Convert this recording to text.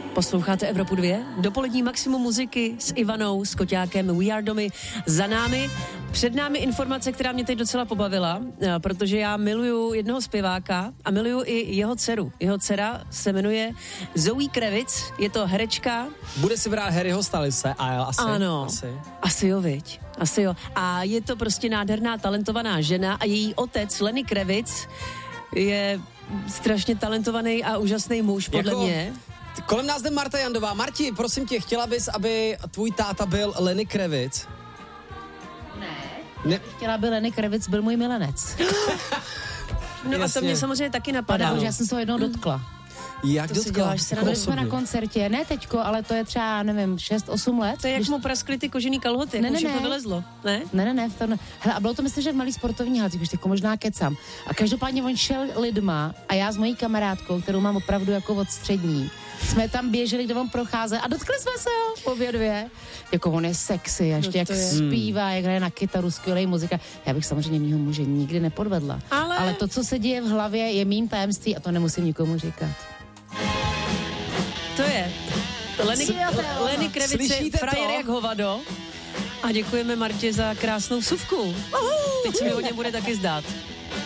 Posloucháte Evropu 2? Dopolední maximum muziky s Ivanou, s Koťákem, We Are Domy za námi. Před námi informace, která mě teď docela pobavila, protože já miluju jednoho zpěváka a miluju i jeho dceru. Jeho dcera se jmenuje Zoe Kravitz, je to herečka. Bude si brát Harryho Stylise a asi. Ano, asi jo, viď. Asi jo. A je to prostě nádherná, talentovaná žena a její otec Lenny Kravitz je strašně talentovaný a úžasný muž, podle mě. Kolem nás jde Marta Jandová. Marti, prosím tě, chtěla bys, aby tvůj táta byl Lenny Kravitz? Ne. Chtěla, aby Lenny Kravitz byl můj milenec. No a to mě samozřejmě taky napadá. Protože já jsem se ho jednou dotkla. Jak dotkla? Byli jsme na koncertě, ne teďko, ale to je třeba, nevím, 6-8 let. To je jak mu praskly ty kožený kalhoty, jak to vylezlo, ne? Ne, hele, a bylo to, myslím, že v malý sportovní halce, už jako možná kecám. A každopádně on šel lidma a já s mojí kamarádkou, kterou mám opravdu jako od střední, jsme tam běželi, kde on procházel a dotkli jsme se ho, obě dvě. Jako on je sexy, a ještě jak zpívá, jak hraje na kytaru, skvělej muzika. Já bych samozřejmě mýho muže nikdy nepodvedla. Ale to, co se děje v hlavě, je mým tajemství a to nemusím nikomu říkat. To je. Lenny Kravitz je frajer jak hovado. A děkujeme Martě za krásnou vsuvku. Teď se mi o něm bude taky zdát.